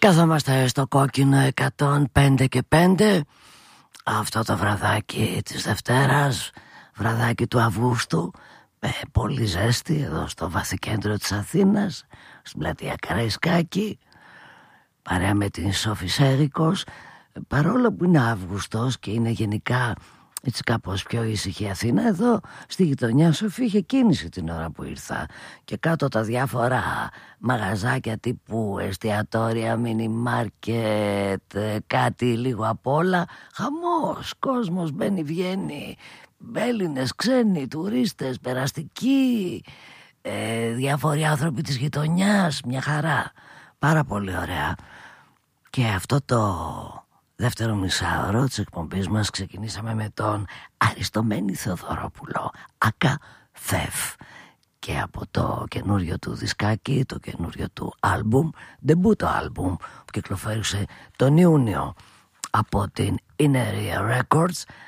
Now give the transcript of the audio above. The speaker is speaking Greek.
Καθόμαστε στο κόκκινο 105 και 5. Αυτό το βραδάκι της Δευτέρας, βραδάκι του Αυγούστου, με πολύ ζέστη εδώ στο βαθύ κέντρο της Αθήνας, στην πλατεία Καραϊσκάκη, παρέα με την Σόφη Σέρικος. Παρόλο που είναι Αύγουστος και είναι γενικά έτσι κάπως πιο ήσυχη η Αθήνα, εδώ στη γειτονιά Σοφή είχε κίνηση την ώρα που ήρθα, και κάτω τα διάφορα μαγαζάκια τύπου εστιατόρια, μίνι μάρκετ, κάτι λίγο απ' όλα, χαμός, κόσμος μπαίνει βγαίνει, Έλληνες, ξένοι, τουρίστες, περαστικοί, διάφοροι άνθρωποι της γειτονιάς, μια χαρά, πάρα πολύ ωραία. Και αυτό το δεύτερο μισάωρο της εκπομπής μας ξεκινήσαμε με τον Αριστομένη Θεοδωρόπουλο, Ακα Θεφ, και από το καινούριο του δισκάκι, το καινούριο του άλμπουμ, ντεμπούτο άλμπουμ που κυκλοφόρησε τον Ιούνιο από την Inner Ear Records,